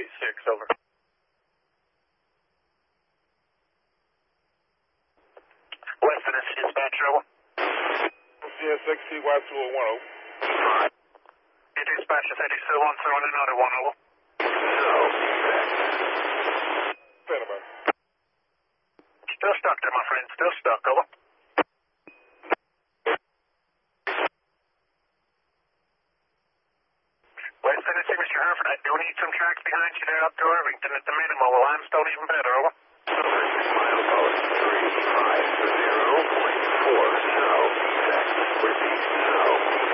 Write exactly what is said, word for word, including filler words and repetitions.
six, over. Western, this is dispatch, over. C S X T Y two oh one, over. Your dispatch is Eddie still one, throwing another one, over. Stand by. Still stuck there, my friend, still stuck, over. Western, this is Mister Herford. I do need some tracks behind you there up to Irvington at the minimum. Well, limestone even better, over. six miles out, three five zero point four, now, check, repeat, now.